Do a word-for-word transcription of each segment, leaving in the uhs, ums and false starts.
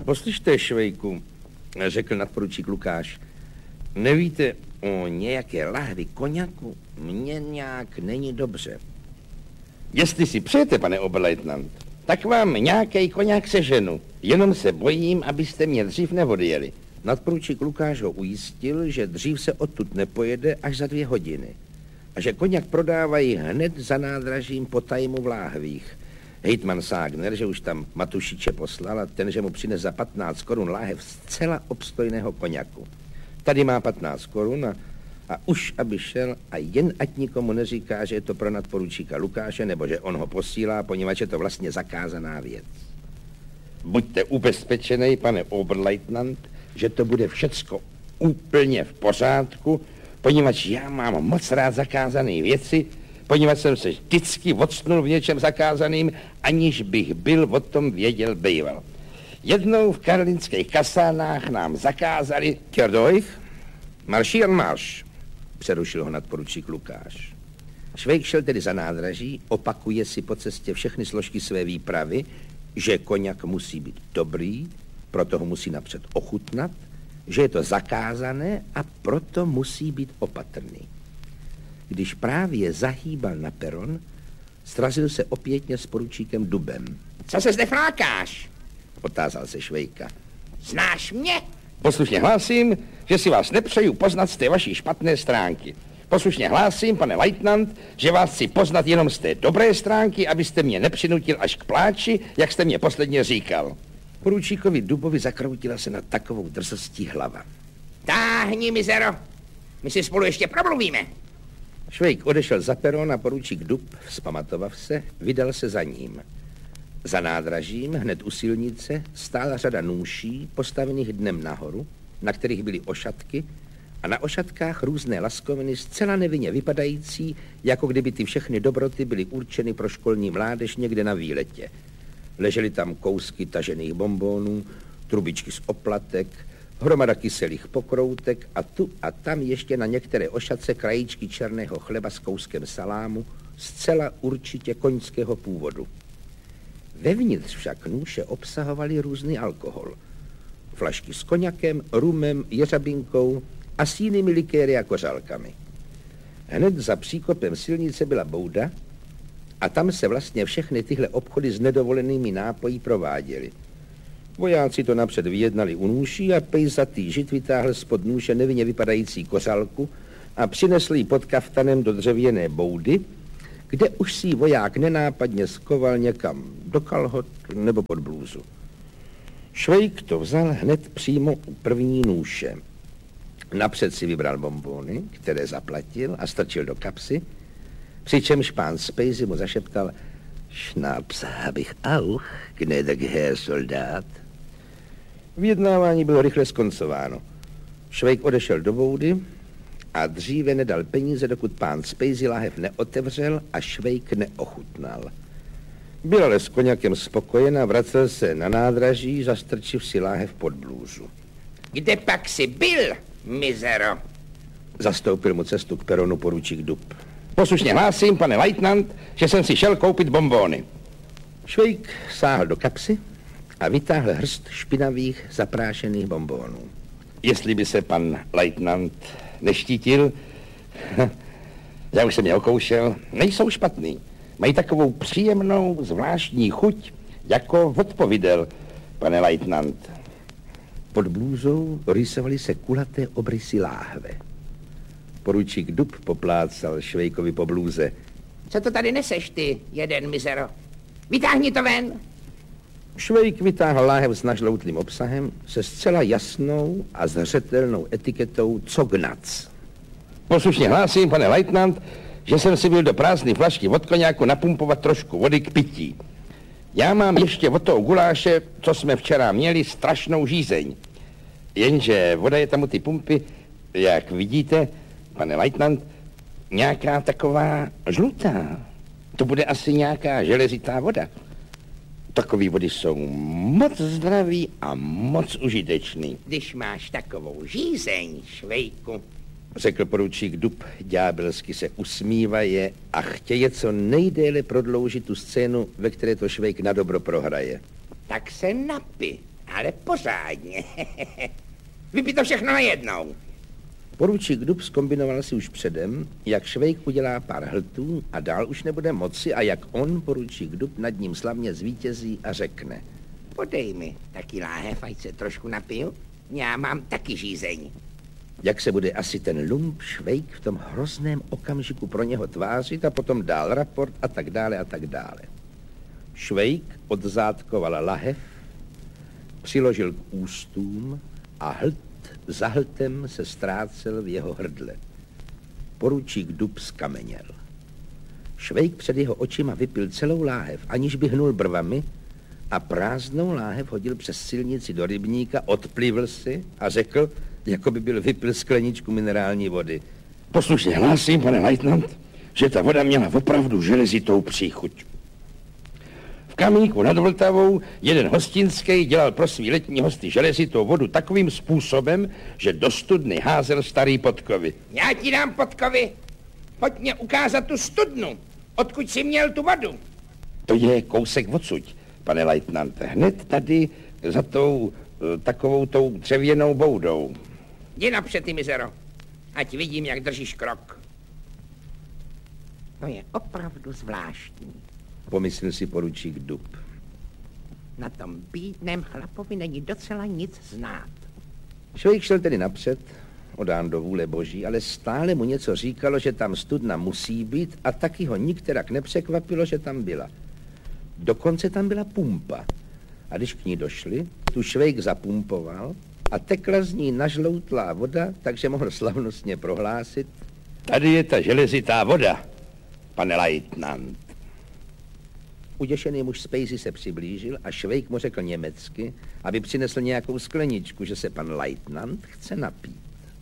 Poslyšte, Švejku, řekl nadporučík Lukáš, nevíte o nějaké lahvi koněku? Mně nějak není dobře. Jestli si přejete, pane oberleutnant, tak vám nějaký koněk seženu. Jenom se bojím, abyste mě dřív neodjeli. Nadporučík Lukáš ho ujistil, že dřív se odtud nepojede až za dvě hodiny. A že koněk prodávají hned za nádražím po tajmu v láhvích. Hejtman Ságner, že už tam Matušiče poslal a ten, že mu přines za patnáct korun láhev zcela obstojného koněku. Tady má patnáct korun a, a už aby šel a jen ať nikomu neříká, že je to pro nadporučíka Lukáše, nebo že on ho posílá, poněvadž je to vlastně zakázaná věc. Buďte ubezpečený, pane oberleutnant, že to bude všecko úplně v pořádku, poněvadž já mám moc rád zakázané věci, poněvadž jsem se vždycky odstnul v něčem zakázaným, aniž bych byl o tom věděl býval. Jednou v karlínských kasánách nám zakázali... Kjerdojch, maršier marš, přerušil ho nadporučík Lukáš. Švejk šel tedy za nádraží, opakuje si po cestě všechny složky své výpravy, že koněk musí být dobrý, proto ho musí napřed ochutnat, že je to zakázané a proto musí být opatrný. Když právě zahýbal na peron, srazil se opětně s poručíkem Dubem. Co se zde flákáš? Otázal se Švejka. Znáš mě? Poslušně hlásím, že si vás nepřeju poznat z té vaší špatné stránky. Poslušně hlásím, pane leutnant, že vás chci poznat jenom z té dobré stránky, abyste mě nepřinutil až k pláči, jak jste mě posledně říkal. Poručíkovi Dubovi zakroutila se na takovou drsostí hlava. Táhni, mizero, my si spolu ještě promluvíme. Švejk odešel za peron a poručík Dub, vzpamatovav se, vydal se za ním. Za nádražím, hned u silnice, stála řada nůší, postavených dnem nahoru, na kterých byly ošatky, a na ošatkách různé laskoviny zcela nevinně vypadající, jako kdyby ty všechny dobroty byly určeny pro školní mládež někde na výletě. Ležely tam kousky tažených bonbonů, trubičky z oplatek, hromada kyselých pokroutek a tu a tam ještě na některé ošatce krajíčky černého chleba s kouskem salámu, zcela určitě koňského původu. Vevnitř však nůše obsahovaly různý alkohol. Flašky s koněkem, rumem, jeřabinkou a s jinými likéry a kořálkami. Hned za příkopem silnice byla bouda a tam se vlastně všechny tyhle obchody s nedovolenými nápoji prováděly. Vojáci to napřed vyjednali u nůší a pejsatý žid vytáhl spod nůše nevinně vypadající kořálku a přinesl ji pod kaftanem do dřevěné boudy, kde už si voják nenápadně skoval někam do kalhot nebo pod blůzu. Švejk to vzal hned přímo u první nůše. Napřed si vybral bonbony, které zaplatil a strčil do kapsy, přičemž pán Spejzy mu zašeptal: Schnaps hab ich auch, gnädiger Herr Soldat. Vyjednávání bylo rychle skoncováno. Švejk odešel do boudy a dříve nedal peníze, dokud pán Spejzy láhev neotevřel a Švejk neochutnal. Byl ale s koněkem spokojen a vracel se na nádraží, zastrčив si láhev pod blůzu. Kde pak jsi byl, mizero? Zastoupil mu cestu k peronu poručík Dub. Poslušně hlásím, pane leutnant, že jsem si šel koupit bonbony. Švejk sáhl do kapsy a vytáhl hrst špinavých zaprášených bonbonů. Jestli by se pan leutnant neštítil, já už jsem je okoušel, nejsou špatný. Mají takovou příjemnou, zvláštní chuť, jako odpovídal, pane leutnant. Pod blůzou rýsovaly se kulaté obrysy láhve. Poručík Dub poplácal Švejkovi po blůze. Co to tady neseš ty, jeden mizero? Vytáhni to ven! Švejk vytáhl láhev s nažloutlým obsahem se zcela jasnou a zřetelnou etiketou Cognac. Poslušně hlásím, pane leutnant, že jsem si byl do prázdné flašky od koněku napumpovat trošku vody k pití. Já mám ještě od toho guláše, co jsme včera měli, strašnou žízeň. Jenže voda je tam u ty pumpy, jak vidíte, pane leutnant, nějaká taková žlutá. To bude asi nějaká železitá voda. Takové vody jsou moc zdraví a moc užitečný. Když máš takovou žízeň, Švejku, řekl poručík Dub, ďábelsky se usmívaje a chtěje co nejdéle prodloužit tu scénu, ve které to Švejk na dobro prohraje. Tak se napi, Ale pořádně. Vypij to všechno najednou. Poručík Dub zkombinoval si už předem, jak Švejk udělá pár hltů a dál už nebude moci a jak on, poručík Dub, nad ním slavně zvítězí a řekne. Podej mi taky láhev, ať se trošku napiju. Já mám taky žízeň. Jak se bude asi ten lump Švejk v tom hrozném okamžiku pro něho tvářit a potom dál raport a tak dále a tak dále. Švejk odzátkoval lahev, přiložil k ústům a hlt za hltem se ztrácel v jeho hrdle. Poručík Dub skameněl. Švejk před jeho očima vypil celou láhev, aniž by hnul brvami, a prázdnou láhev hodil přes silnici do rybníka, odplivl si a řekl, jako by byl vypil skleničku minerální vody. Poslušně hlásím, pane lejtnant, že ta voda měla opravdu železitou příchuť. V Kamínku nad Vltavou jeden hostinský dělal pro svý letní hosty železitou vodu takovým způsobem, že do studny házel starý podkovy. Já ti dám podkovy. Pojď mě ukázat tu studnu. Odkud jsi měl tu vodu? To je kousek odsuť, pane lejtnante. Hned tady za tou takovou tou dřevěnou boudou. Jdi napřed, ty mizero. Ať vidím, jak držíš krok. To je opravdu zvláštní. Pomyslel si poručík Dub. Na tom bídném chlapovi není docela nic znát. Švejk šel tedy napřed, odán do vůle boží, ale stále mu něco říkalo, že tam studna musí být a taky ho nikterak nepřekvapilo, že tam byla. Dokonce tam byla pumpa. A když k ní došli, tu Švejk zapumpoval a tekla z ní nažloutlá voda, takže mohl slavnostně prohlásit. Tady je ta železitá voda, pane lejtnant. Uděšený muž z pejzy se přiblížil a Švejk mu řekl německy, aby přinesl nějakou skleničku, že se pan lejtnant chce napít.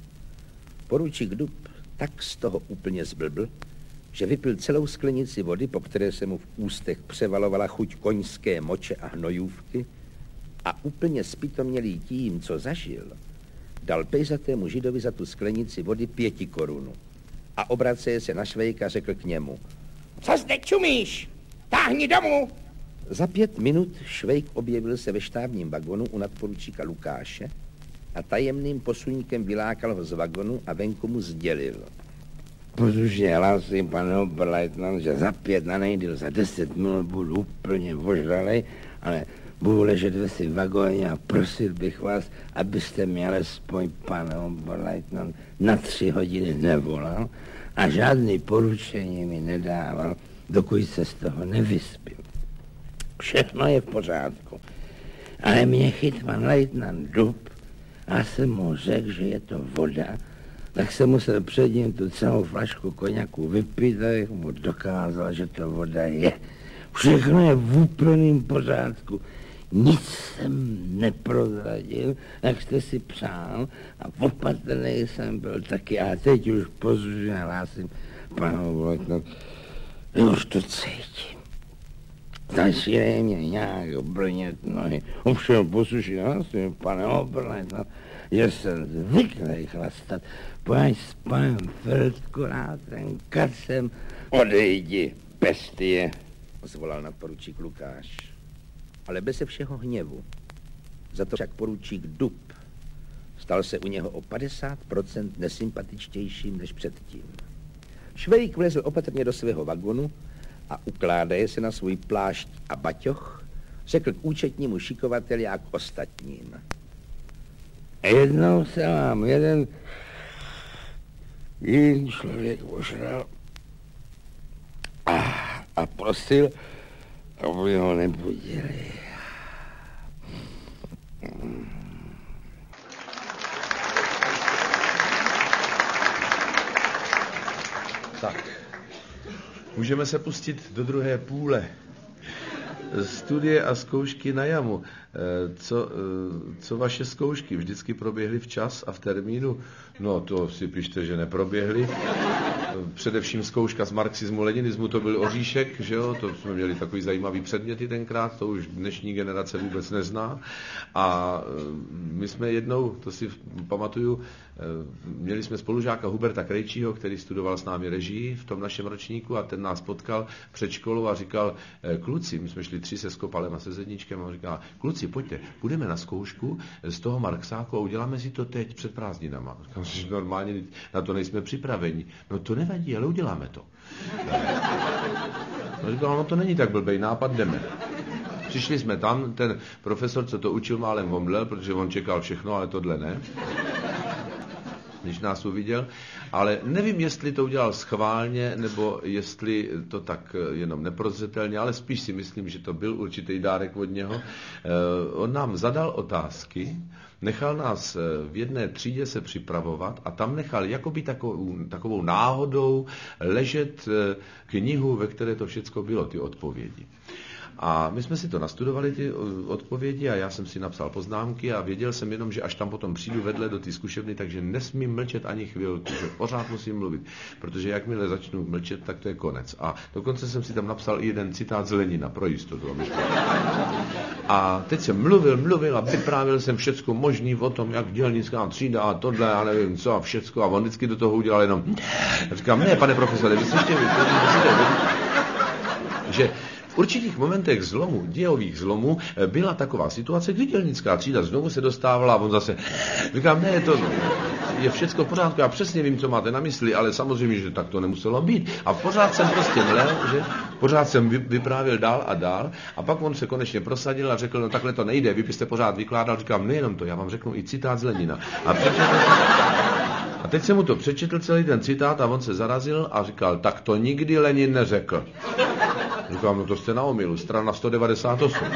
Poručík Dub tak z toho úplně zblbl, že vypil celou sklenici vody, po které se mu v ústech převalovala chuť koňské moče a hnojůvky, a úplně zpytomělý tím, co zažil, dal pejzatému židovi za tu sklenici vody pěti korunu a obraceje se na Švejka řekl k němu. Co zde čumíš? Táhni domů! Za pět minut Švejk objevil se ve štábním vagonu u nadporučíka Lukáše a tajemným posuňkem vylákal ho z vagonu a venku mu sdělil. Poslušně hlásím, pane oberleitnant, že za pět na nejdýl, za deset minut budu úplně ožralej, ale budu ležet ve svém vagóně a prosil bych vás, abyste mě alespoň, pane oberleitnant, na tři hodiny nevolal a žádný poručení mi nedával, dokud se z toho nevyspím. Všechno je v pořádku, ale mě chyt pan lejtnant Dub a jsem mu řekl, že je to voda, tak jsem musel před ním tu celou flašku koněku vypít a jak mu dokázal, že to voda je. Všechno je v úplném pořádku. Nic jsem neprozradil, jak jste si přál, a opatrný jsem byl taky. A teď už poslušně hlásím, panu lejtnant, už to cítím. Začínají mě nějak brnět nohy. Ovšem poslušně hlásím, pane oberleitnant, že jsem zvyklý chlastat. Pojď s panem Feldkurátem, Kacem, odejdi, bestie, zvolal nadporučík Lukáš, ale bez všeho hněvu. Za to však poručík Dub stal se u něho o padesát procent nesympatičtějším než předtím. Švejk vlezl opatrně do svého vagonu a ukládaje se na svůj plášť a baťoch, řekl k účetnímu šikovateli a k ostatním. Jednou se vám jeden jiný člověk ožral a, a prosil, aby ho nebudili. Tak, můžeme se pustit do druhé půle. Studie a zkoušky na jamu. Co, co vaše zkoušky? Vždycky proběhly včas a v termínu? No to si pište, že neproběhly. Především zkouška z marxismu, leninismu, to byl oříšek, že jo? To jsme měli takový zajímavý předměty tenkrát, to už dnešní generace vůbec nezná. A my jsme jednou, to si pamatuju, Měli jsme spolužáka Huberta Krejčího, který studoval s námi režii v tom našem ročníku a ten nás potkal před školou a říkal, kluci, my jsme šli tři se Skopalem a se Zedníčkem a on říkal, kluci, pojďte, půjdeme na zkoušku z toho Marxáku a uděláme si to teď před prázdninama. Říkám, že normálně na to nejsme připraveni. No to nevadí, ale uděláme to. No říkal, no to není tak blbej nápad, jdeme. Přišli jsme tam, ten profesor, co to učil, málem omdlel, protože on čekal všechno, ale tohle ne. Když nás uviděl, ale nevím, jestli to udělal schválně, nebo jestli to tak jenom neprozřetelně, ale spíš si myslím, že to byl určitý dárek od něho. On nám zadal otázky, nechal nás v jedné třídě se připravovat a tam nechal jakoby takovou, takovou náhodou ležet knihu, ve které to všecko bylo, ty odpovědi. A my jsme si to nastudovali, ty odpovědi, a já jsem si napsal poznámky a věděl jsem jenom, že až tam potom přijdu vedle do té zkušebny, takže nesmím mlčet ani chvilku, že pořád musím mluvit, protože jakmile začnu mlčet, tak to je konec. A dokonce jsem si tam napsal i jeden citát z Lenina pro jistotu. A teď jsem mluvil, mluvil a vyprávěl jsem všecko možný o tom, jak dělnická třída a tohle, a nevím co a všecko, a on vždycky do toho udělal jenom. Já říkám, ne, pane profesore, vy slyšte, vy, že v určitých momentech zlomu, dějových zlomů, byla taková situace, kdy dělnická třída znovu se dostávala a on zase, říkám, ne, to je všecko v pořádku, já přesně vím, co máte na mysli, ale samozřejmě, že tak to nemuselo být. A pořád jsem prostě mlel, že pořád jsem vyprávěl dál a dál a pak on se konečně prosadil a řekl, no takhle to nejde, vy byste pořád vykládal, říkám, nejenom to, já vám řeknu i citát z Lenina. A přečetl, a teď jsem mu to přečetl celý ten citát a on se zarazil a říkal, tak to nikdy Lenin neřekl. Říkám, no to jste na omylu, strana sto devadesát osm.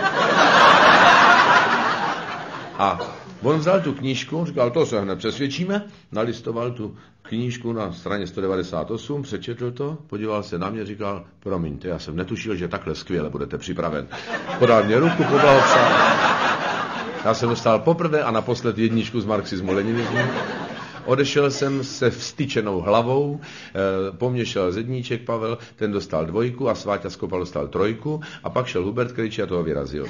A on vzal tu knížku, říkal, to se hned přesvědčíme, nalistoval tu knížku na straně sto devadesát osm, přečetl to, podíval se na mě, říkal, promiňte, já jsem netušil, že takhle skvěle budete připraven. Podal mě ruku, poblahopřál. Já jsem dostal poprvé a naposled jedničku z marxismu leninismu. Odešel jsem se vstyčenou hlavou, e, po mně šel Zedníček Pavel, ten dostal dvojku a Sváťa Skopal dostal trojku a pak šel Hubert Krejčí a toho vyrazil.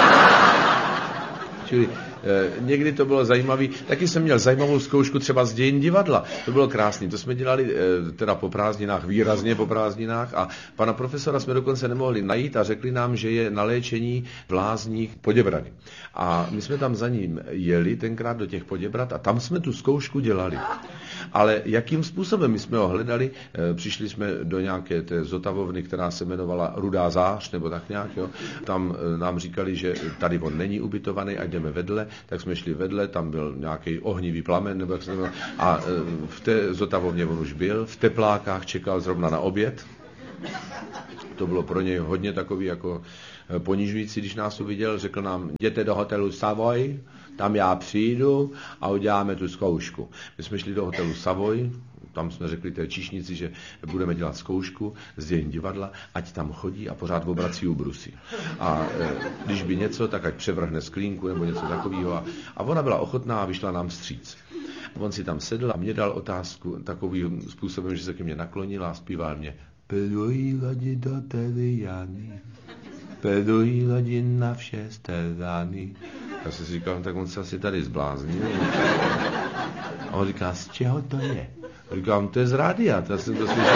Čili e, někdy to bylo zajímavé. Taky jsem měl zajímavou zkoušku třeba z dějin divadla. To bylo krásné. To jsme dělali e, teda po prázdninách, výrazně po prázdninách a pana profesora jsme dokonce nemohli najít a řekli nám, že je na léčení v Lázních Poděbrady. A my jsme tam za ním jeli tenkrát do těch Poděbrad a tam jsme tu zkoušku dělali. Ale jakým způsobem my jsme ho hledali? E, přišli jsme do nějaké té zotavovny, která se jmenovala Rudá zář, nebo tak nějak, jo. Tam e, nám říkali, že tady on není ubytovaný a jdeme vedle, tak jsme šli vedle, tam byl nějaký ohnivý plamen, nebo jak se jmenuje, a e, v té zotavovně on už byl, v teplákách čekal zrovna na oběd. To bylo pro něj hodně takový jako ponižující, když nás uviděl, řekl nám, jděte do hotelu Savoy, tam já přijdu a uděláme tu zkoušku. My jsme šli do hotelu Savoy, tam jsme řekli té číšnici, že budeme dělat zkoušku z dějin divadla, ať tam chodí a pořád obrací ubrusy. A e, když by něco, tak ať převrhne sklínku nebo něco takového. A, a ona byla ochotná a vyšla nám vstříc. On si tam sedl a mě dal otázku takovým způsobem, že se ke mně naklonil a zpíval mě Pedují lidi do Teriany, pedují lidi na vše strany. Já jsem si říkal, tak on se asi tady zbláznil. A on říká, z čeho to je? Říkám, to je z rádia, to jsem to slyšel.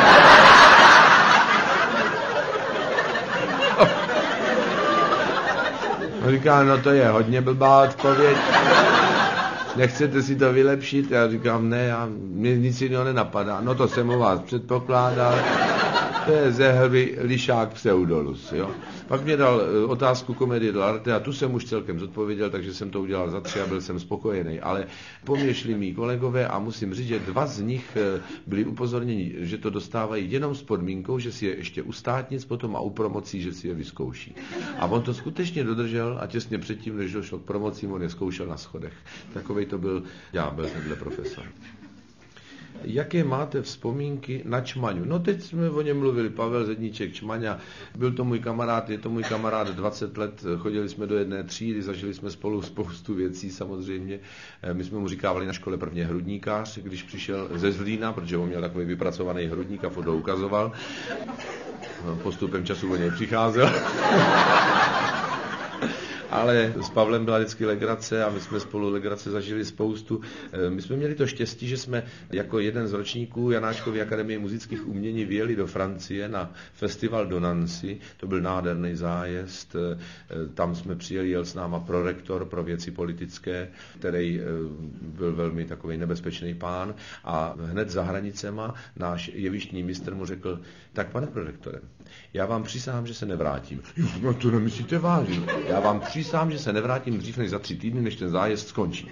On říká, no to je hodně blbá odpověď. Nechcete si to vylepšit? Já říkám, ne, já, mě nic jiného nenapadá. No to jsem u vás předpokládal. To je ze hry Lišák Pseudolus, jo. Pak mě dal otázku komedie dell'arte a tu jsem už celkem zodpověděl, takže jsem to udělal za tři a byl jsem spokojený. Ale po mně šli mý kolegové a musím říct, že dva z nich byli upozorněni, že to dostávají jenom s podmínkou, že si je ještě u státnic potom a u promocí, že si je vyzkouší. A on to skutečně dodržel a těsně předtím, než došlo k promocím, on je zkoušel na schodech. Takovej to byl, já byl tenhle profesor. Jaké máte vzpomínky na Čmaňu? No teď jsme o něm mluvili, Pavel Zedníček, Čmaňa, byl to můj kamarád, je to můj kamarád dvacet let, chodili jsme do jedné třídy, zažili jsme spolu spoustu věcí samozřejmě. My jsme mu říkávali na škole prvně hrudníkář, když přišel ze Zlína, protože on měl takový vypracovaný hrudník a furt ho ukazoval. Postupem času o něj přicházel. ale s Pavlem byla vždycky legrace a my jsme spolu legrace zažili spoustu. My jsme měli to štěstí, že jsme jako jeden z ročníků Janáčkovy akademie muzických umění vyjeli do Francie na festival do Nancy. To byl nádherný zájezd. Tam jsme přijeli, jel s náma prorektor pro věci politické, který byl velmi takový nebezpečný pán a hned za hranicema náš jevištní mistr mu řekl, tak pane prorektore, já vám přísahám, že se nevrátím. No to nemyslíte vážně. Já vám přísahám, že se nevrátím dřív než za tři týdny, než ten zájezd skončí.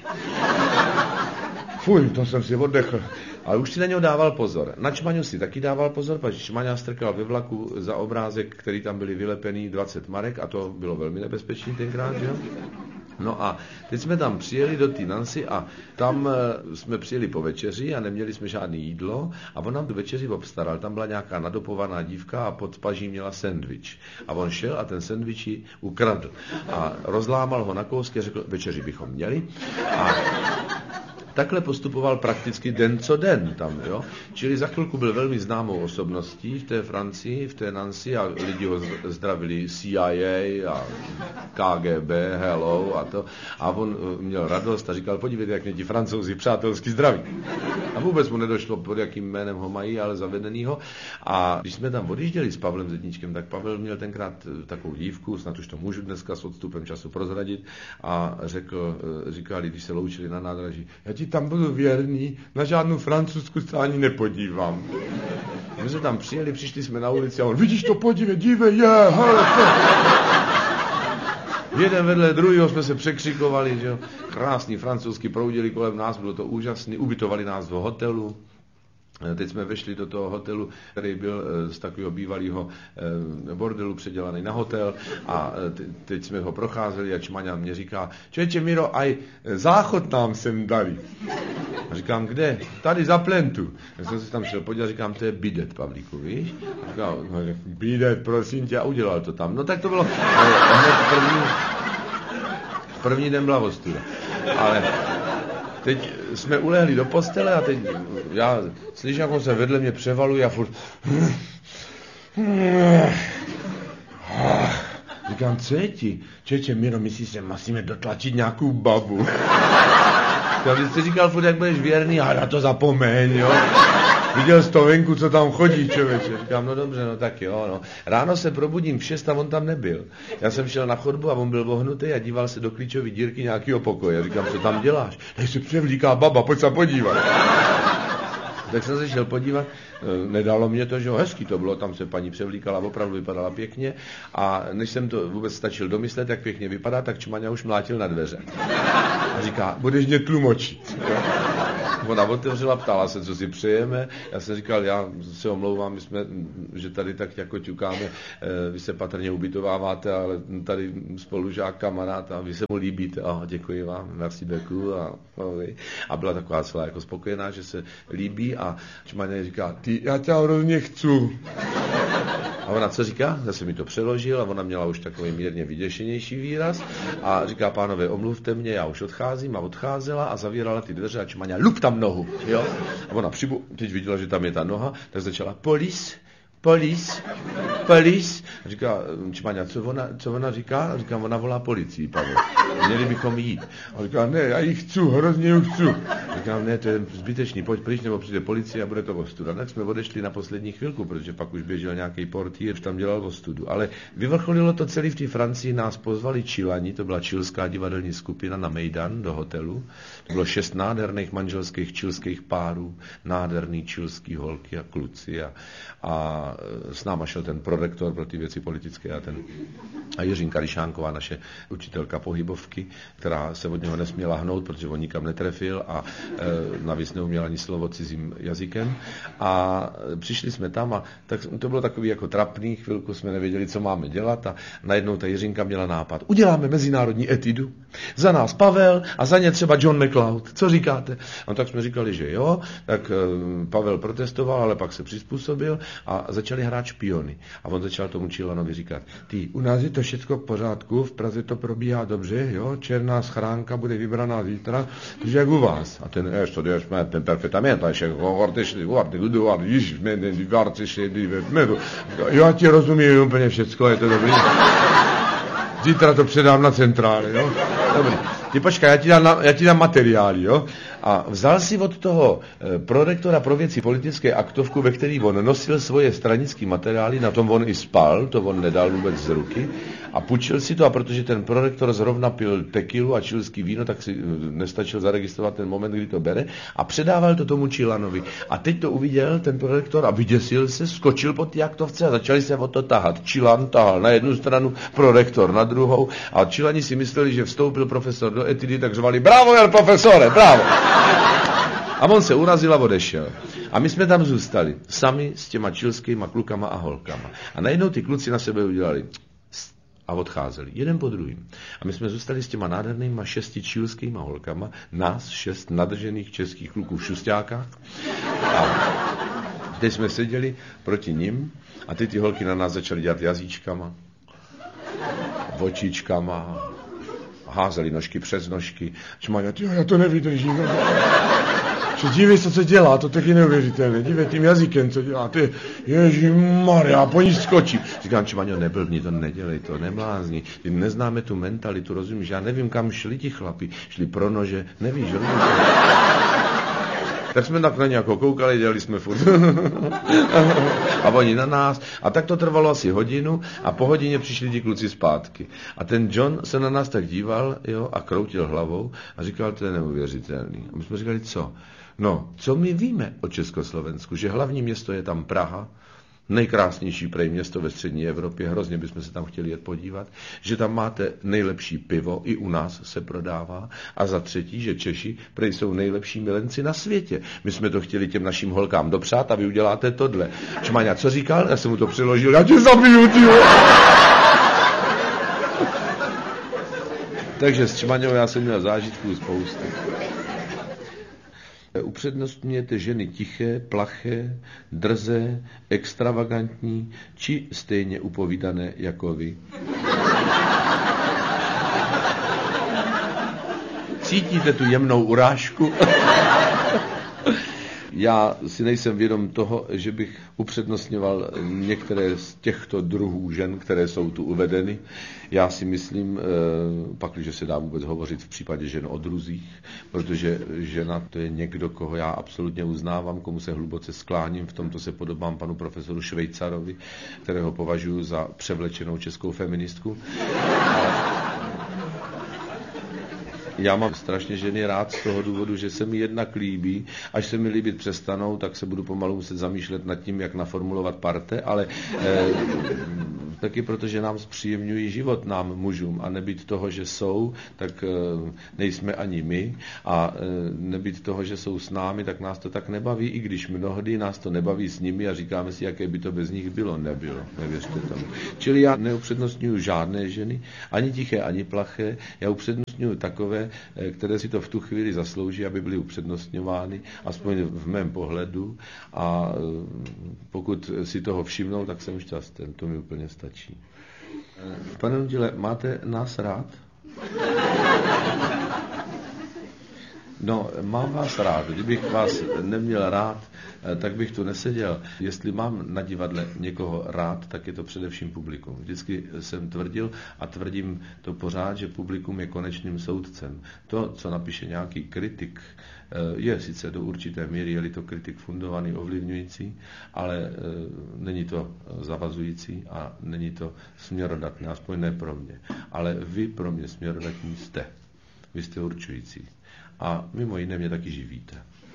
Fuj, to jsem si oddechl. Ale už si na něho dával pozor. Na Čmaňu si taky dával pozor, protože Čmaňa strkal ve vlaku za obrázek, který tam byly vylepený dvacet marek a to bylo velmi nebezpečný tenkrát, že jo? No a teď jsme tam přijeli do té Nancy a tam jsme přijeli po večeři a neměli jsme žádné jídlo a on nám tu večeři obstaral. Tam byla nějaká nadopovaná dívka a pod paží měla sendvič. A on šel a ten sendvič ji ukradl. A rozlámal ho na kousky a řekl, večeři bychom měli. A takhle postupoval prakticky den co den tam, jo. Čili za chvilku byl velmi známou osobností v té Francii, v té Nancy a lidi ho zdravili C I A a K G B, hello a to. A on měl radost a říkal, podívejte, jak mě ti Francouzi přátelsky zdraví. A vůbec mu nedošlo, pod jakým jménem ho mají, ale zavedenýho. A když jsme tam odjížděli s Pavlem Zedníčkem, tak Pavel měl tenkrát takovou dívku, snad už to můžu dneska s odstupem času prozradit, a řekl, říkali, když se loučili na nádraží, já ti tam budu věrný, na žádnou francouzskou se ani nepodívám. My jsme tam přijeli, přišli jsme na ulici a on, vidíš to, podívej, dívej, je, hele, to. Jeden vedle druhého jsme se překřikovali, že jo. Krásný francouzsky proudili kolem nás, bylo to úžasný, ubytovali nás v hotelu. Teď jsme vešli do toho hotelu, který byl z takového bývalého bordelu předělaný na hotel a teď jsme ho procházeli a Čmaňa mě říká, čeče Miro, aj záchod nám sem dali. A říkám, kde? Tady za plentu. Já jsem se tam šel podívat, říkám, to je bidet, Pavlíku, víš? A říkám, bidet, prosím tě, a udělal to tam. No tak to bylo hned první, první den byla ostuda. Ale teď jsme ulehli do postele a teď já slyším, jak on se vedle mě převaluje a furt říkám, co je ti? Čeče, Miro, myslíš, že musíme dotlačit nějakou babu? Já bych si říkal furt, jak budeš věrný, a na to zapomeň, jo. Viděl jsi to venku, co tam chodí, člověče. Říkám, no dobře, no tak jo, no. Ráno se probudím v šest a on tam nebyl. Já jsem šel na chodbu a on byl vohnutý a díval se do klíčové dírky nějakého pokoje. Říkám, co tam děláš? Tady se převlíká baba, pojď se podívat. Tak jsem se šel podívat, nedalo mě to, že jo, hezký to bylo, tam se paní převlíkala, opravdu vypadala pěkně a než jsem to vůbec stačil domyslet, jak pěkně vypadá, tak Čmaňa už mlátil na dveře. A říká, budeš mě tlumočit. Ona otevřela, ptala se, co si přejeme. Já jsem říkal, já se omlouvám, my jsme, že tady tak jako ťukáme, vy se patrně ubytováváte, ale tady spolužák, kamarád a vy se mu líbíte. A děkuji vám, merci beaucoup. A, a byla taková celá jako spokojená, že se líbí a Čmaňa říká, ty, já tě hrozně chci. A ona co říká? Zase mi to přeložil a ona měla už takový mírně vyděšenější výraz a říká, pánové, omluvte mě, já už odcházím, a odcházela a zavírala ty dveře a Čmaňa, lup tam nohu, jo? A ona přibu, teď viděla, že tam je ta noha, tak začala, polis, polis, polis. A říká Čmaňa, co ona, co ona říká? A říká, ona volá policii, Pavel. Měli bychom jít. A říká, ne, já ji chci, hrozně ji chci. A říkám, ne, to je zbytečný, pojď pryč, nebo přijde policie a bude to ostuda. Tak jsme odešli na poslední chvilku, protože pak už běžel nějaký portýr, už tam dělal ostudu. Ale vyvrcholilo to celý v té Francii, nás pozvali Čilani, to byla čilská divadelní skupina na Mejdan do hotelu. To bylo šest nádherných manželských čilských párů, nádherný čilský holky a kluci a, a s náma šel ten prorektor pro ty věci politické a ten a Jiřinka Ryšánková, naše učitelka pohybovky, která se od něho nesměla hnout, protože on nikam netrefil a e, navíc neuměla ani slovo cizím jazykem. A přišli jsme tam a tak, to bylo takový jako trapný, chvilku jsme nevěděli, co máme dělat a najednou ta Jiřinka měla nápad. Uděláme mezinárodní etidu. Za nás Pavel a za ně třeba John McLeod. Co říkáte? No tak jsme říkali, že jo. Tak e, Pavel protestoval, ale pak se přizpůsobil a začali hrát špiony. A on začal tomu Čilanovi říkat, ty, u nás je to všechno v pořádku, v Praze to probíhá dobře, jo, černá schránka bude vybraná zítra, takže jak u vás. A ten, esto, Dios me, ten perfettamente, ještě, guardešli, guardi, guardi, již, me, guardi, šli, me, já ti rozumím úplně všecko, je to dobrý. Zítra to předám na centrále, jo? Dobrý. Ty počkej, já ti dám, já ti dám materiály, jo? A vzal si od toho e, prorektora pro věci politické aktovku, ve který on nosil svoje stranické materiály, na tom on i spal, to on nedal vůbec z ruky, a půjčil si to, a protože ten prorektor zrovna pil tekilu a čilský víno, tak si nestačil zaregistrovat ten moment, kdy to bere, a předával to tomu Čilanovi. A teď to uviděl ten prorektor a vyděsil se, skočil po té aktovce a začali se o to tahat. Čilan tahal na jednu stranu, prorektor na druhou, a Čilani si mysleli, že vstoupil profesor do etidy, tak řvali: bravo, jel profesore, bravo! A on se urazil a odešel. A my jsme tam zůstali, sami s těma čilskýma klukama a holkama. A najednou ty kluci na sebe udělali a odcházeli, jeden po druhým. A my jsme zůstali s těma nádhernýma šesti čilskýma holkama, nás šest nadržených českých kluků v šustákách. A teď jsme seděli proti nim a ty ty holky na nás začaly dělat jazyčkama, očičkama, házeli nožky přes nožky. Čmaňa, tyjo, já to nevydržím. Dívej se, co dělá, to taky neuvěřitelné. Dívej tím jazykem, co dělá. Ty, ježišmarja, po ní skočí. Říkám, Čmaňo, neblbni, to nedělej, to neblázni. Ty neznáme tu mentalitu, rozumíš? Já nevím, kam šli ti chlapi. Šli pro nože, nevíš, rozumíš? Tak jsme tak na nějakou koukali, dělali jsme furt. A oni na nás. A tak to trvalo asi hodinu a po hodině přišli ti kluci zpátky. A ten John se na nás tak díval, jo, a kroutil hlavou a říkal, to je neuvěřitelný. A my jsme říkali, co? No, co my víme o Československu? Že hlavní město je tam Praha, nejkrásnější prej město ve střední Evropě, hrozně bychom se tam chtěli jet podívat, že tam máte nejlepší pivo, i u nás se prodává, a za třetí, že Češi prej jsou nejlepší milenci na světě. My jsme to chtěli těm našim holkám dopřát a vy uděláte tohle. Čmaňa, co říkal? Já jsem mu to přiložil, já tě zabiju, tyjo. Takže s Čmaňou já jsem měl zážitků spoustu. Upřednostňujete ženy tiché, plaché, drzé, extravagantní, či stejně upovídané jako vy? Cítíte tu jemnou urážku? Já si nejsem vědom toho, že bych upřednostňoval některé z těchto druhů žen, které jsou tu uvedeny. Já si myslím, pakliže se dá vůbec hovořit v případě žen o druzích, protože žena to je někdo, koho já absolutně uznávám, komu se hluboce skláním, v tomto se podobám panu profesoru Švejcarovi, kterého považuji za převlečenou českou feministku. Já mám strašně ženy rád z toho důvodu, že se mi jednak líbí. Až se mi líbit přestanou, tak se budu pomalu muset zamýšlet nad tím, jak naformulovat parte, ale eh, taky protože nám zpříjemňují život, nám mužům, a nebýt toho, že jsou, tak eh, nejsme ani my, a eh, nebýt toho, že jsou s námi, tak nás to tak nebaví, i když mnohdy nás to nebaví s nimi a říkáme si, jaké by to bez nich bylo. Nebylo, nevěřte tomu. Čili já neupřednostňuji žádné ženy, ani tiché, ani plaché, já upřednostňuji takové, které si to v tu chvíli zaslouží, aby byly upřednostňovány, aspoň v mém pohledu, a pokud si toho všimnou, tak jsem šťastný, to mi úplně stačí. Pane Nudile, máte nás rád? No, mám vás rád. Kdybych vás neměl rád, tak bych tu neseděl. Jestli mám na divadle někoho rád, tak je to především publikum. Vždycky jsem tvrdil a tvrdím to pořád, že publikum je konečným soudcem. To, co napíše nějaký kritik, je sice do určité míry, je-li to kritik fundovaný, ovlivňující, ale není to zavazující a není to směrodatné, aspoň ne pro mě. Ale vy pro mě směrodatní jste. Vy jste určující. A mimo jiné mě taky živíte.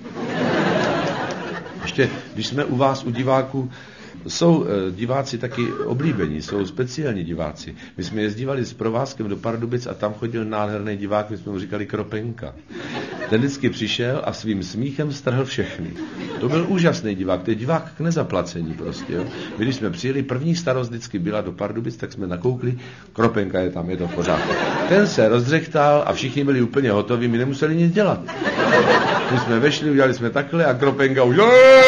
Ještě, když jsme u vás, u diváků, jsou diváci taky oblíbení, jsou speciální diváci. My jsme jezdívali s provázkem do Pardubic a tam chodil nádherný divák, my jsme mu říkali Kropenka. Ten vždycky přišel a svým smíchem strhl všechny. To byl úžasný divák, to je divák k nezaplacení prostě. Jo. My, když jsme přijeli, první starost vždycky byla do Pardubic, tak jsme nakoukli, Kropenka je tam, je to v pořádku. Ten se rozdřechtal a všichni byli úplně hotoví, my nemuseli nic dělat. My jsme vešli, udělali jsme takhle a Kropenka už...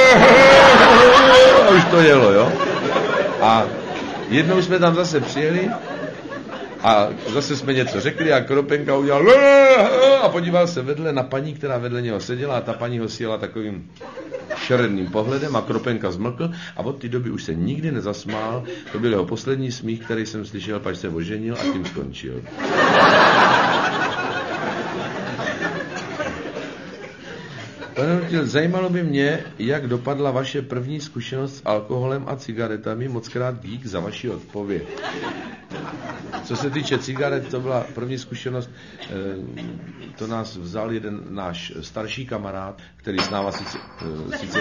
A už to jelo, jo. A jednou jsme tam zase přijeli a zase jsme něco řekli a Kropenka udělal a podíval se vedle na paní, která vedle něho seděla, a ta paní ho sjela takovým šeredným pohledem a Kropenka zmlkl a od té doby už se nikdy nezasmál. To byl jeho poslední smích, který jsem slyšel, pač se oženil a tím skončil. Pane Nutil, zajímalo by mě, jak dopadla vaše první zkušenost s alkoholem a cigaretami. Mockrát dík za vaši odpověď. Co se týče cigaret, to byla první zkušenost, to nás vzal jeden náš starší kamarád, který s náma sice... sice...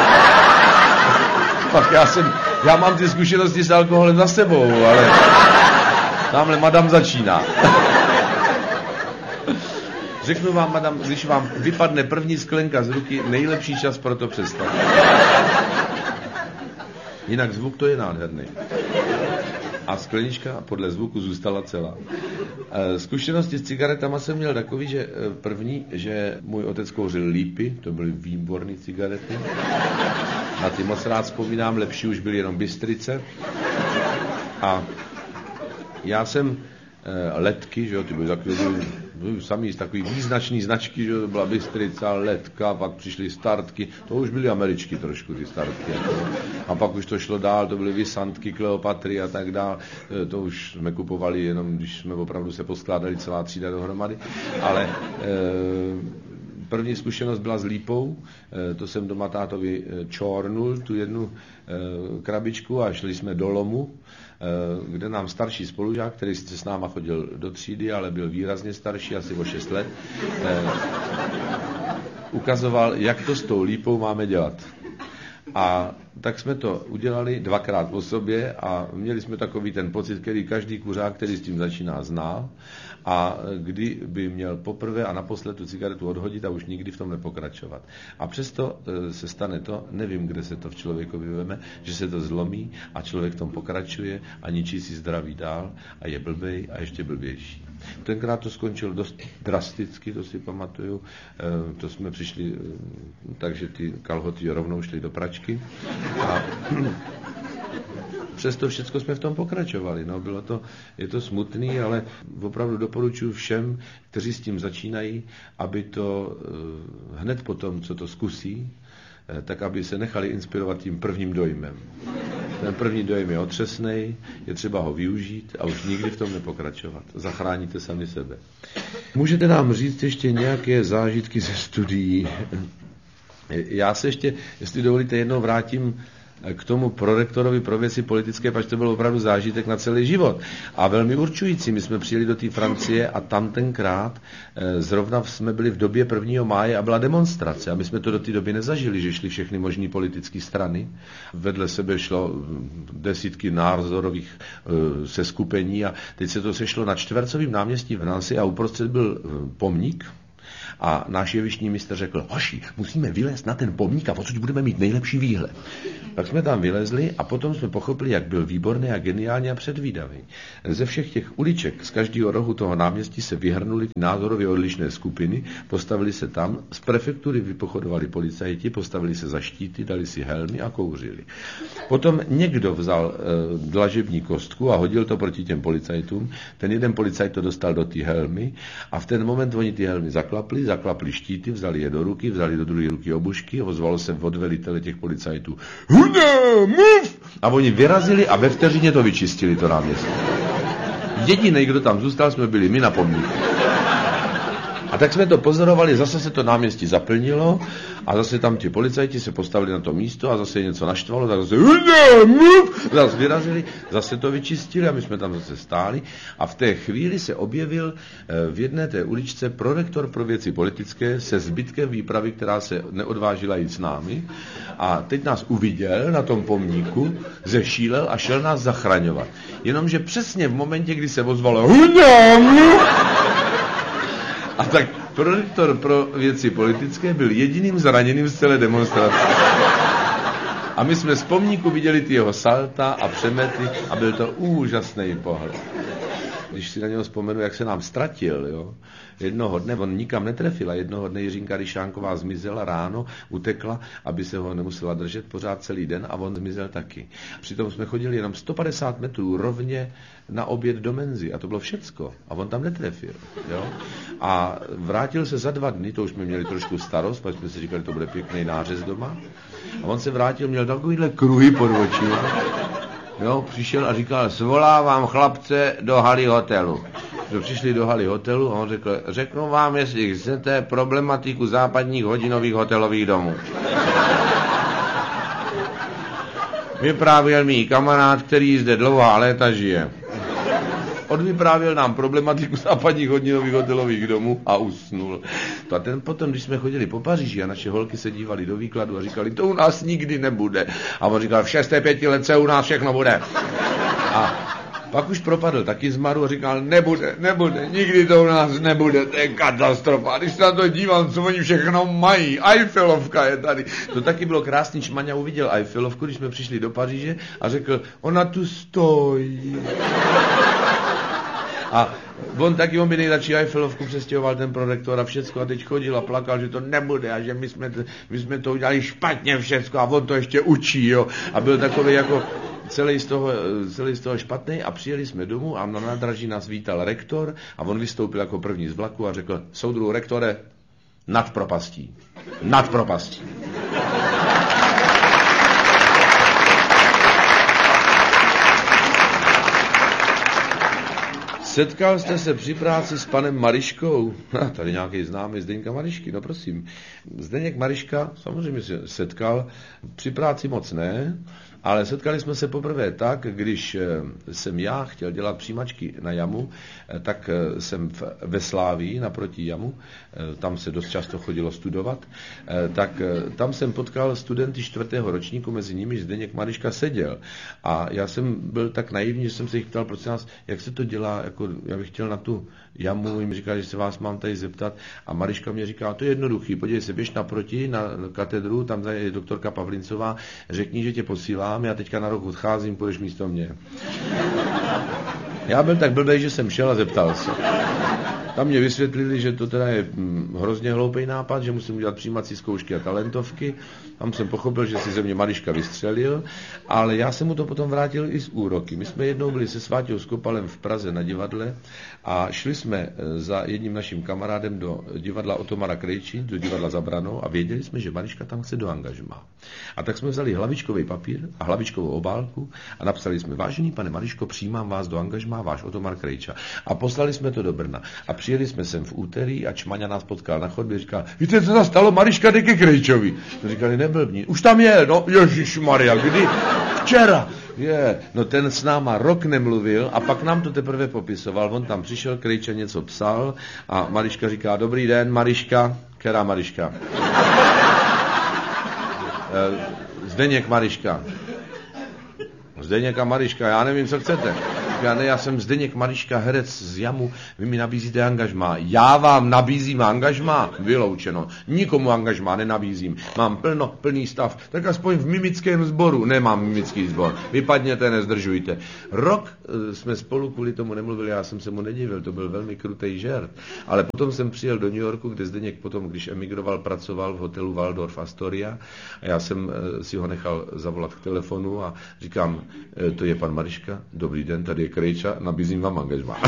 Pak já jsem, já mám ty zkušenosti s alkoholem za sebou, ale tamhle madam začíná. Řeknu vám, madam, když vám vypadne první sklenka z ruky, nejlepší čas pro to přestat. Jinak zvuk to je nádherný. A sklenička podle zvuku zůstala celá. Zkušenosti s cigaretama jsem měl takový, že první, že můj otec kouřil lípy, to byly výborné cigarety. Na ty moc rád vzpomínám, lepší už byly jenom Bystrice. A já jsem letky, že jo, ty byly takový, byly samý takový význačný značky, že jo, to byla Bystrica, letka, pak přišly startky, to už byly Američky trošku, ty startky. Jako. A pak už to šlo dál, to byly Vysantky, Kleopatry a tak dál, to už jsme kupovali jenom, když jsme opravdu se poskládali celá třída dohromady, ale e, první zkušenost byla s lípou, to jsem doma tátovi čornul, tu jednu krabičku a šli jsme do lomu, kde nám starší spolužák, který s náma chodil do třídy, ale byl výrazně starší, asi o šest let, ukazoval, jak to s tou lípou máme dělat. A tak jsme to udělali dvakrát po sobě a měli jsme takový ten pocit, který každý kuřák, který s tím začíná, zná. A kdy by měl poprvé a naposled tu cigaretu odhodit a už nikdy v tom nepokračovat. A přesto se stane to, nevím, kde se to v člověku vyveme, že se to zlomí a člověk v tom pokračuje a ničí si zdraví dál a je blbej a ještě blbější. Tenkrát to skončilo dost drasticky, to si pamatuju. To jsme přišli, takže ty kalhoty rovnou šly do pračky. A přesto všechno jsme v tom pokračovali. No, bylo to, je to smutný, ale opravdu doporučuji všem, kteří s tím začínají, aby to hned po tom, co to zkusí, tak aby se nechali inspirovat tím prvním dojmem. Ten první dojem je otřesnej, je třeba ho využít a už nikdy v tom nepokračovat. Zachráníte sami sebe. Můžete nám říct ještě nějaké zážitky ze studií? Já se ještě, jestli dovolíte, jednou vrátím k tomu prorektorovi pro věci politické, protože to byl opravdu zážitek na celý život. A velmi určující. My jsme přijeli do té Francie a tam tenkrát e, zrovna jsme byli v době prvního máje a byla demonstrace. A my jsme to do té doby nezažili, že šly všechny možné politické strany. Vedle sebe šlo desítky názorových e, seskupení a teď se to sešlo na Čtvercovém náměstí v Nancy a uprostřed byl e, pomník. A náš jevištní mistr řekl, hoši, musíme vylézt na ten pomník a odsud budeme mít nejlepší výhled. Tak jsme tam vylezli a potom jsme pochopili, jak byl výborný a geniální a předvídavý. Ze všech těch uliček, z každého rohu toho náměstí se vyhrnuli názorově odlišné skupiny, postavili se tam, z prefektury vypochodovali policajti, postavili se za štíty, dali si helmy a kouřili. Potom někdo vzal e, dlažební kostku a hodil to proti těm policajtům. Ten jeden policajt to dostal do té helmy a v ten moment oni ty helmy zaklapli, zaklapli štíty, vzali je do ruky, vzali do druhé ruky obušky, ozvalo se od velitele těch policajtů Huda, mluv! A oni vyrazili a ve vteřině to vyčistili, to náměstí. Jediný, kdo tam zůstal, jsme byli my na pomníku. A tak jsme to pozorovali, zase se to náměstí zaplnilo a zase tam ti policajti se postavili na to místo a zase něco naštvalo, tak zase zase vyrazili, zase to vyčistili a my jsme tam zase stáli a v té chvíli se objevil v jedné té uličce prorektor pro věci politické se zbytkem výpravy, která se neodvážila jít s námi a teď nás uviděl na tom pomníku, zešílel a šel nás zachraňovat. Jenomže přesně v momentě, kdy se ozvalo a tak prorektor pro věci politické byl jediným zraněným z celé demonstrace. A my jsme z pomníku viděli ty jeho salta a přemety a byl to úžasný pohled. když si na něho vzpomenu, jak se nám ztratil, jo. Jednoho dne, on nikam netrefil a jednoho dne Jiřinka Ryšánková zmizela ráno, utekla, aby se ho nemusela držet pořád celý den a on zmizel taky. Přitom jsme chodili jenom sto padesát metrů rovně na oběd do Menzy a to bylo všecko. A on tam netrefil, jo. A vrátil se za dva dny, to už jsme měli trošku starost, protože jsme si říkali, to bude pěkný nářez doma. A on se vrátil, měl takovýhle kruhy pod očima. Jo, přišel a říkal, svolávám chlapce do haly hotelu. Jsme přišli do haly hotelu a on řekl, řeknu vám, jestli chcete problematiku západních hodinových hotelových domů. Vyprávěl mi kamarád, který zde dlouhá léta žije. Odvyprávěl nám problematiku západních hodinových hotelových domů a usnul. To a ten potom, když jsme chodili po Paříži a naše holky se dívali do výkladu a říkali, to u nás nikdy nebude. A on říkal, v šesté pětiletce u nás všechno bude. A pak už propadl taky zmaru a říkal, nebude, nebude, nikdy to u nás nebude, to je katastrofa. A když se na to dívám, co oni všechno mají, Eiffelovka je tady. To taky bylo krásný, Čmaňa uviděl Eiffelovku, když jsme přišli do Paříže a řekl, ona tu stojí. A on taky, on by nejradši Eiffelovku přestěhoval ten prorektor a všecko a teď chodil a plakal, že to nebude a že my jsme, to, my jsme to udělali špatně všecko a on to ještě učí, jo. A byl takový jako celý z toho, celý z toho špatný a přijeli jsme domů a na nádraží nás vítal rektor a on vystoupil jako první z vlaku a řekl, soudruhu rektore, nad propastí, nad propastí. Setkal jste se při práci s panem Mariškou? Ha, tady nějaký známý Zdeňka Marišky, no prosím. Zdeněk Mariška, samozřejmě se setkal, při práci moc ne, ale setkali jsme se poprvé tak, když jsem já chtěl dělat přijímačky na jamu, tak jsem ve Slávii naproti jamu, tam se dost často chodilo studovat, tak tam jsem potkal studenty čtvrtého ročníku, mezi nimi Zdeněk Mariška seděl. A já jsem byl tak naivní, že jsem se jich ptal, prosím nás, jak se to dělá, jako já bych chtěl na tu jamu, jim říkal, že se vás mám tady zeptat a Mariška mě říká, to je jednoduchý, podívej se, běž naproti na katedru, tam je doktorka Pavlincová, řekni, že tě posílám, já teďka na rok odcházím, půjdeš místo mě. Já byl tak blbej, že jsem šel a zeptal se. Tam mě vysvětlili, že to teda je hrozně hloupý nápad, že musím udělat přijímací zkoušky a talentovky. Tam jsem pochopil, že si ze mě Mariška vystřelil, ale já jsem mu to potom vrátil i z úroky. My jsme jednou byli se Sváťou Skopalem v Praze na divadle a šli jsme za jedním naším kamarádem do divadla Otomara Krejčí, do divadla Za branou a věděli jsme, že Mariška tam chce do angažmá. A tak jsme vzali hlavičkový papír a hlavičkovou obálku a napsali jsme, vážený pane Mariško, přijímám vás do angažmá, váš Otomar Krejča. A poslali jsme to do Brna. A přijeli jsme sem v úterý a Čmaňa nás potkal na chodbě, říkal, víte, co se stalo, Mariška jde ke Krejčovi. No říkali, neblbni, už tam je, no ježišmarja, kdy? Včera. Je, no ten s náma rok nemluvil a pak nám to teprve popisoval, on tam přišel, Krejča něco psal a Mariška říká, dobrý den, Mariška, která Mariška? Zdeněk Mariška. Zdeněk a Mariška, já nevím, co chcete. Já, ne, já jsem Zdeněk Mariška, herec z jamu, vy mi nabízíte angažmá. Já vám nabízím angažmá? Vyloučeno. Nikomu angažmá nenabízím. Mám plno, plný stav. Tak aspoň v mimickém sboru. Nemám mimický sbor. Vypadněte, nezdržujte. Rok jsme spolu kvůli tomu nemluvili, já jsem se mu nedivil, to byl velmi krutej žert. Ale potom jsem přijel do New Yorku, kde Zdeněk potom, když emigroval, pracoval v hotelu Waldorf Astoria. A já jsem si ho nechal zavolat k telefonu a říkám, to je pan Mariška, dobrý den, tady Krejča, nabízím vám angažmá.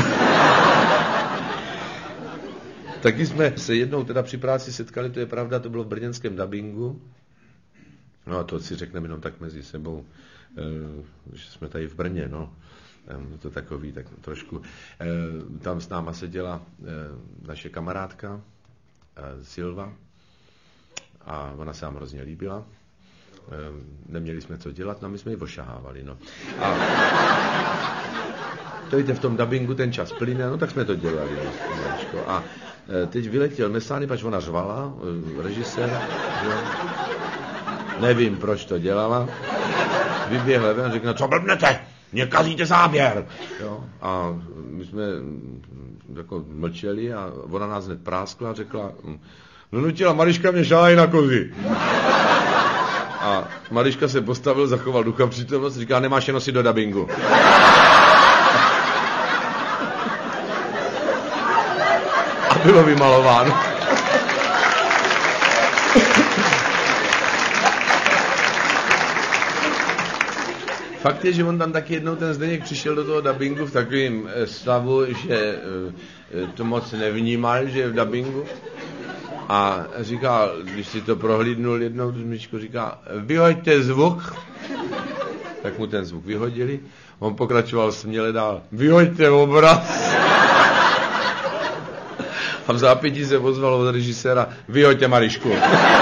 Taky jsme se jednou teda při práci setkali, to je pravda, to bylo v brněnském dabingu. No a to si řekneme jenom tak mezi sebou, že jsme tady v Brně, no. To takový, tak trošku. Tam s náma seděla naše kamarádka Silva a ona se nám hrozně líbila. Neměli jsme co dělat, no my jsme ji ošahávali, no. A to jde v tom dabingu, ten čas plyne, no tak jsme to dělali, no. A teď vyletěl Mesány, pač ona řvala, režisér, jo. Nevím, proč to dělala. Vyběhl ven a řekl, no co blbnete, mě kazíte záběr, jo. A my jsme jako mlčeli a ona nás hned práskla a řekla, no nutila Mariška mě šáhaj na kozy. A Mariška se postavil, zachoval ducha přítomnost, říká, nemáš je nosit do dabingu. bylo vymalováno. Fakt je, že on tam taky jednou ten Zdeněk přišel do toho dabingu v takovém stavu, že to moc nevnímal, že je v dabingu. A říkal, když si to prohlídnul jednou, tu smyčku, říká, vyhoďte zvuk. Tak mu ten zvuk vyhodili. On pokračoval směle dál, vyhoďte obraz. A v zápětí se ozval od režiséra, vyhoďte Marišku.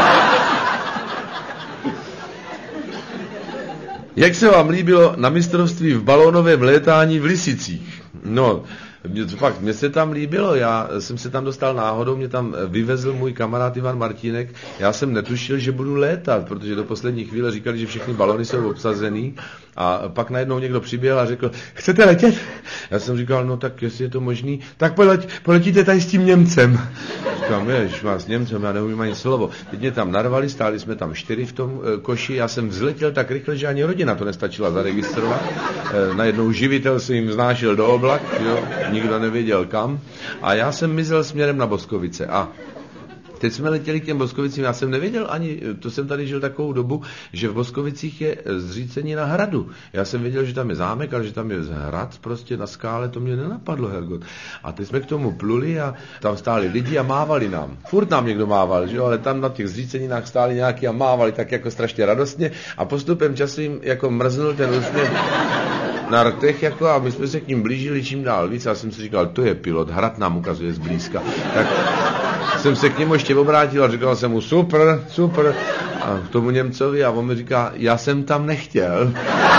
Jak se vám líbilo na mistrovství v balónovém létání v Lisicích? No, fakt, mně se tam líbilo, já jsem se tam dostal náhodou, mě tam vyvezl můj kamarád Ivan Martínek, já jsem netušil, že budu létat, protože do poslední chvíle říkali, že všechny balony jsou obsazený a pak najednou někdo přiběhl a řekl, chcete letět? Já jsem říkal, no tak jestli je to možný, tak poleť, poletíte tady s tím Němcem. Říkám, jež má s Němcem, já neumím ani slovo. Teď mě tam narvali, stáli jsme tam čtyři v tom e, koši, já jsem vzletěl tak rychle, že ani rodina to nestačila zaregistrovat. E, najednou živitel se jim vznášel do oblak, jo, nikdo nevěděl kam. A já jsem mizel směrem na Boskovice. A teď jsme letěli k těm Boskovicím, já jsem nevěděl ani, to jsem tady žil takovou dobu, že v Boskovicích je zřícenina hradu. Já jsem věděl, že tam je zámek, ale že tam je hrad prostě na skále, to mě nenapadlo, Hergot. A teď jsme k tomu pluli a tam stáli lidi a mávali nám. Furt nám někdo mával, že jo, ale tam na těch zříceninách stáli nějaký a mávali tak jako strašně radostně a postupem času jim jako mrznul ten úsměv na rtech, jako, a my jsme se k ním blížili čím dál víc a jsem si říkal, to je pilot, hrad nám ukazuje zblízka. Tak jsem se k němu ještě obrátil a říkal jsem mu, super, super, a k tomu Němcovi a on mi říká, já jsem tam nechtěl.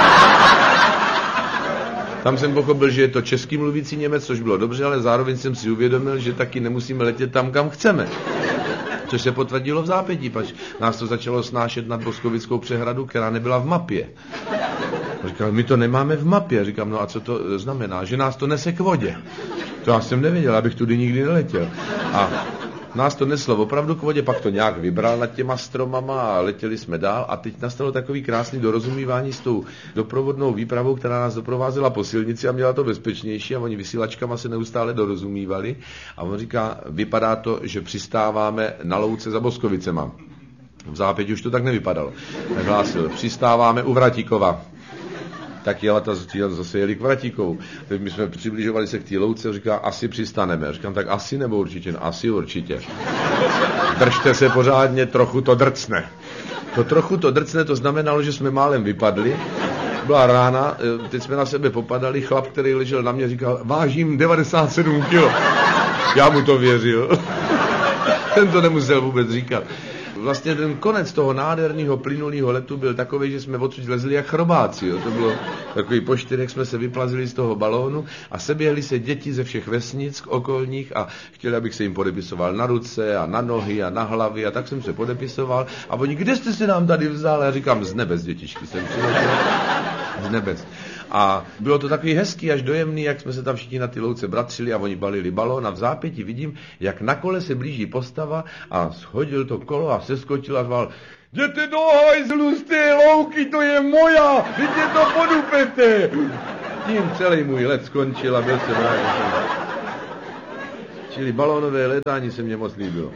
Tam jsem pochopil, že je to český mluvící Němec, což bylo dobře, ale zároveň jsem si uvědomil, že taky nemusíme letět tam, kam chceme. Což se potvrdilo v zápětí, pač nás to začalo snášet nad Boskovickou přehradu, která nebyla v mapě. Říkal, my to nemáme v mapě. Říkám, no a co to znamená? Že nás to nese k vodě. To já jsem nevěděl, abych tudy nikdy neletěl. A nás to neslo opravdu k vodě, pak to nějak vybral nad těma stromama a letěli jsme dál a teď nastalo takový krásný dorozumívání s tou doprovodnou výpravou, která nás doprovázela po silnici a měla to bezpečnější a oni vysílačkama se neustále dorozumívali a on říká, vypadá to, že přistáváme na louce za Boskovicema. V zápěti už to tak nevypadalo. Tak hlásil, přistáváme u Vratíkova. Tak jela ta, zase jeli k Vratíkovu. Teď my jsme přibližovali se k té louce a říká, asi přistaneme. Říkám, tak asi nebo určitě? No, asi určitě. Držte se pořádně, trochu to drcne. To trochu to drcne, to znamenalo, že jsme málem vypadli. Byla rána, teď jsme na sebe popadali, chlap, který ležel na mě, říkal, vážím devadesát sedm kilo. Já mu to věřil. Ten to nemusel vůbec říkat. Vlastně ten konec toho nádherného plynulého letu byl takový, že jsme odsud lezli jak chrobáci. Jo. To bylo takový po čtyřech, jsme se vyplazili z toho balónu a seběhli se děti ze všech vesnic okolních a chtěli, abych se jim podepisoval na ruce a na nohy a na hlavy a tak jsem se podepisoval a oni, kde jste si nám tady vzal? A já říkám, z nebes, dětičky, jsem přiletěl. Z nebes. A bylo to takový hezký až dojemný, jak jsme se tam všichni na ty louce bratřili a oni balili balón a v zápěti vidím, jak na kole se blíží postava a shodil to kolo a seskočil a řval, jděte do hajzlu z té louky, to je moja, jděte to podupete. Tím celý můj let skončil a byl jsem rád. Čili balónové létání se mně moc líbilo.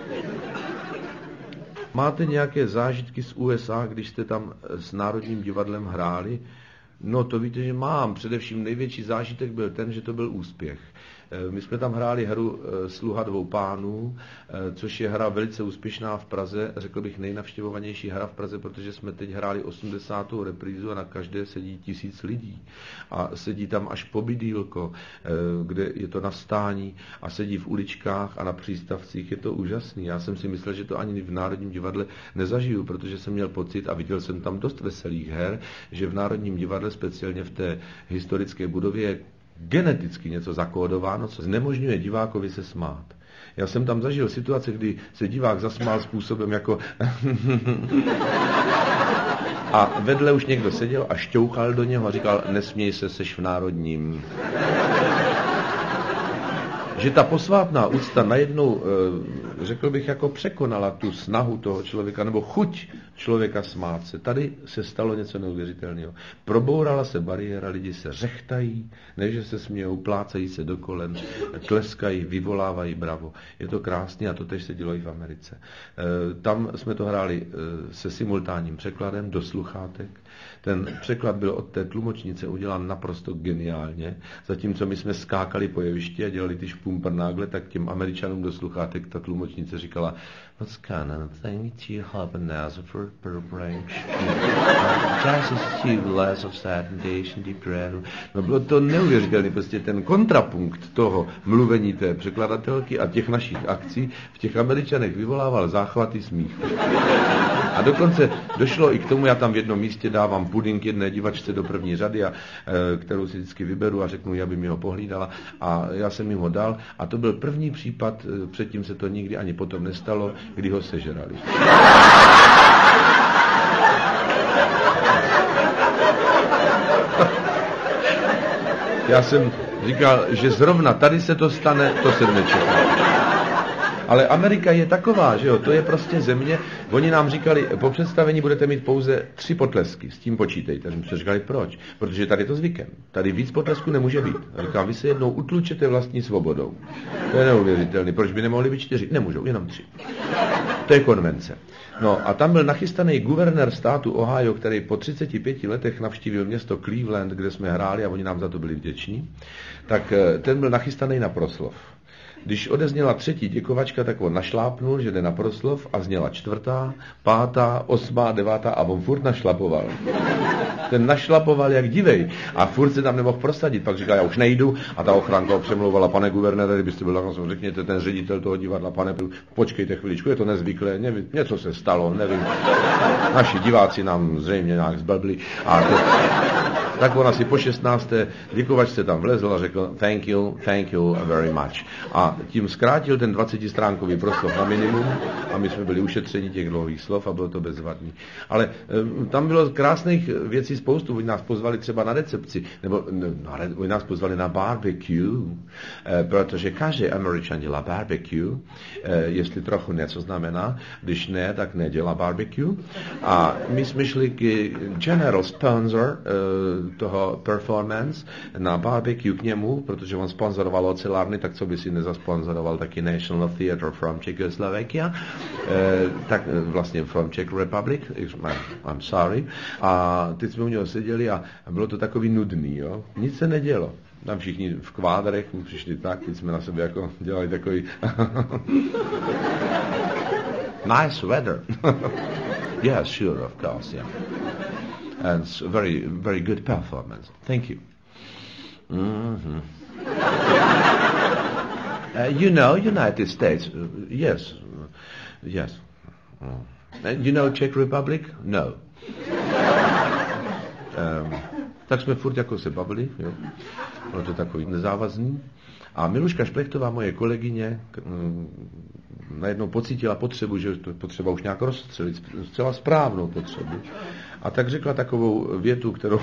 Máte nějaké zážitky z U S A, když jste tam s Národním divadlem hráli? No to víte, že mám. Především největší zážitek byl ten, že to byl úspěch. My jsme tam hráli hru Sluha dvou pánů, což je hra velice úspěšná v Praze, řekl bych nejnavštěvovanější hra v Praze, protože jsme teď hráli osmdesátou reprízu a na každé sedí tisíc lidí. A sedí tam až po bydýlko, kde je to na stání a sedí v uličkách a na přístavcích. Je to úžasný. Já jsem si myslel, že to ani v Národním divadle nezažiju, protože jsem měl pocit a viděl jsem tam dost veselých her, že v Národním divadle, speciálně v té historické budově, je geneticky něco zakódováno, co znemožňuje divákovi se smát. Já jsem tam zažil situace, kdy se divák zasmál způsobem jako a vedle už někdo seděl a šťouchal do něho a říkal, nesměj se, seš v Národním. že ta posvátná úcta najednou, řekl bych, jako překonala tu snahu toho člověka, nebo chuť člověka smát se. Tady se stalo něco neuvěřitelného. Probourala se bariéra, lidi se řechtají, ne, že se smějou, plácají se do kolen, tleskají, vyvolávají bravo. Je to krásné a to tež se dělo i v Americe. Tam jsme to hráli se simultánním překladem do sluchátek. Ten překlad byl od té tlumočnice udělán naprosto geniálně. Zatímco my jsme skákali po jevišti a dělali ty špumprnágle, tak těm Američanům do sluchátek ta tlumočnice říkala What's kind of thing to haben as for per branch? Just as two less of sanitation deep dread. No bylo to neuvěřitelné, prostě ten kontrapunkt toho mluvení té překladatelky a těch našich akcí v těch Američanech vyvolával záchvaty smíchu. A dokonce došlo i k tomu, já tam v jednom místě dávám pudink jedné divačce do první řady, a, e, kterou si vždycky vyberu a řeknu, aby mi ho pohlídala. A já jsem jim ho dal a to byl první případ, e, předtím se to nikdy ani potom nestalo, kdy ho sežrali. Já jsem říkal, že zrovna tady se to stane, to jsem nečekal. Ale Amerika je taková, že jo, to je prostě země. Oni nám říkali, po představení budete mít pouze tři potlesky, s tím počítejte. My jsme říkali, proč? Protože tady je to zvykem. Tady víc potlesků nemůže být. A říkám, vy se jednou utlučete vlastní svobodou. To je neuvěřitelné. Proč by nemohli být čtyři? Nemůžou, jenom tři. To je konvence. No a tam byl nachystaný guvernér státu Ohio, který po třiceti pěti letech navštívil město Cleveland, kde jsme hráli a oni nám za to byli vděční. Tak ten byl nachystaný na proslov. Když odezněla třetí děkovačka, tak on našlápnul, že jde na proslov a zněla čtvrtá, pátá, osmá, devátá a on furt našlapoval. Ten našlapoval jak divej a furt se tam nemohl prosadit. Pak říkal, já už nejdu a ta ochránka ho přemlouvala, pane guvernére, kdybyste byl tak, řekněte, ten ředitel toho divadla, pane, počkejte chviličku, je to nezvyklé, nevím, něco se stalo, nevím. Naši diváci nám zřejmě nějak zblbli. A to, tak on asi po šestnácté děkovačce tam vlezl a řekl thank you, thank you very much. A tím zkrátil ten dvacetistránkový proslov na minimum a my jsme byli ušetřeni těch dlouhých slov a bylo to bezvadný. Ale e, tam bylo krásných věcí spoustu. Oni nás pozvali třeba na recepci, nebo na, oni nás pozvali na barbecue, e, protože každý Američan dělá barbecue, e, jestli trochu něco znamená, když ne, tak nedělá barbecue. A my jsme šli k general sponsor e, toho performance na barbecue k němu, protože on sponzoroval ocelárny, tak co by si nezasponzoroval taky National Theatre from Czechoslovakia, e, tak vlastně from Czech Republic, I'm sorry. A teď jsme u něho seděli a bylo to takový nudný, jo. Nic se nedělo. Tam všichni v kvádrech přišli tak, teď jsme na sebe jako dělali takový nice weather. Yes, sure, of course, yeah. And it's a very, very good performance. Thank you. Mm-hmm. Uh, you know United States? Uh, yes. Uh, yes. Uh, and you know Czech Republic? No. Um, tak jsme furt jako se bavili, jo. Bylo to takový nezávazný. A Miluška Šplechtová, moje kolegyně, najednou pocítila potřebu, že to potřeba už nějak rozstřelit, zcela správnou potřebu. A tak řekla takovou větu, kterou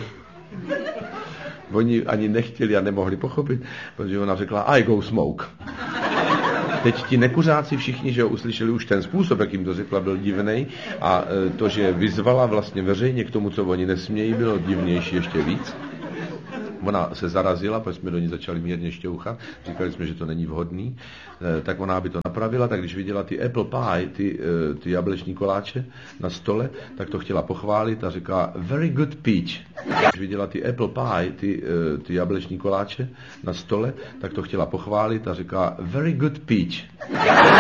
oni ani nechtěli a nemohli pochopit, protože ona řekla I go smoke. Teď ti nekuřáci všichni, že ho uslyšeli už ten způsob, jak jim to řekla, byl divnej, a to, že vyzvala vlastně veřejně k tomu, co oni nesmějí, bylo divnější ještě víc. Ona se zarazila, protože jsme do ní začali mírně šťouchat, říkali jsme, že to není vhodný, tak ona, aby to napravila, tak když viděla ty apple pie, ty, ty jableční koláče na stole, tak to chtěla pochválit a říká very good peach. Když viděla ty apple pie, ty, ty jableční koláče na stole, tak to chtěla pochválit a říká very good peach.